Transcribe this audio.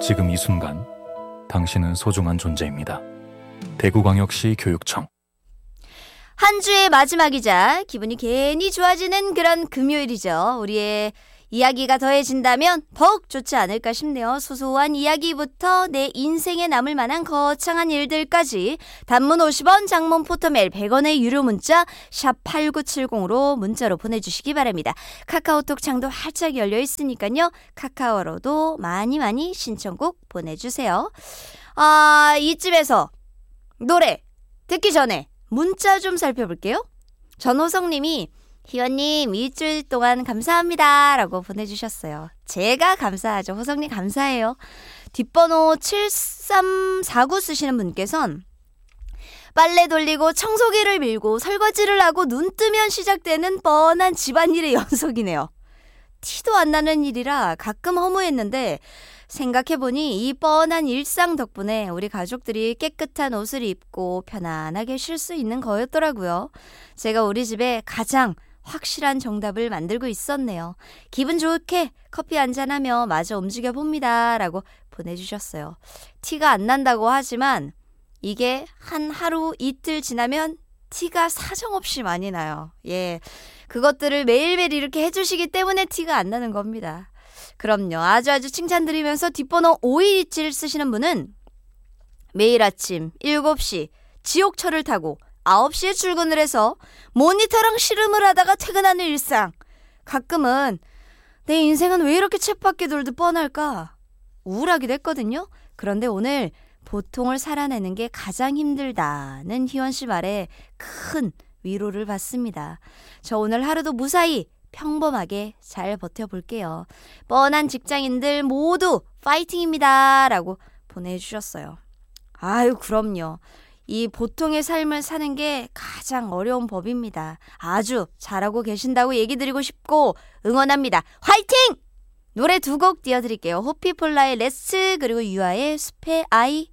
지금 이 순간 당신은 소중한 존재입니다. 대구광역시 교육청. 한 주의 마지막이자 기분이 괜히 좋아지는 그런 금요일이죠. 우리의 이야기가 더해진다면 더욱 좋지 않을까 싶네요. 소소한 이야기부터 내 인생에 남을 만한 거창한 일들까지 단문 50원, 장문 포토메일 100원의 유료 문자 샵 8970으로 문자로 보내주시기 바랍니다. 카카오톡 창도 활짝 열려 있으니까요. 카카오로도 많이 신청곡 보내주세요. 이쯤에서 노래 듣기 전에 문자 좀 살펴볼게요. 전호성님이 희원님 일주일 동안 감사합니다 라고 보내주셨어요. 제가 감사하죠. 호성님 감사해요. 뒷번호 7349 쓰시는 분께선 빨래 돌리고 청소기를 밀고 설거지를 하고 눈 뜨면 시작되는 뻔한 집안일의 연속이네요. 티도 안 나는 일이라 가끔 허무했는데 생각해보니 이 뻔한 일상 덕분에 우리 가족들이 깨끗한 옷을 입고 편안하게 쉴 수 있는 거였더라고요. 제가 우리 집에 가장 확실한 정답을 만들고 있었네요. 기분 좋게 커피 한잔하며 마저 움직여봅니다 라고 보내주셨어요. 티가 안 난다고 하지만 이게 한 하루 이틀 지나면 티가 사정없이 많이 나요. 예, 그것들을 매일매일 이렇게 해주시기 때문에 티가 안 나는 겁니다. 그럼요. 아주 칭찬드리면서 뒷번호 5127 쓰시는 분은 매일 아침 7시 지옥철을 타고 9시에 출근을 해서 모니터랑 씨름을 하다가 퇴근하는 일상. 가끔은 내 인생은 왜 이렇게 쳇바퀴 돌듯 뻔할까 우울하기도 했거든요. 그런데 오늘 보통을 살아내는 게 가장 힘들다는 희원씨 말에 큰 위로를 받습니다. 저 오늘 하루도 무사히 평범하게 잘 버텨볼게요. 뻔한 직장인들 모두 파이팅입니다 라고 보내주셨어요. 아유, 그럼요. 이 보통의 삶을 사는 게 가장 어려운 법입니다. 아주 잘하고 계신다고 얘기 드리고 싶고 응원합니다. 화이팅! 노래 2곡 띄워드릴게요. 호피폴라의 레츠 그리고 유아의 숲의 아이.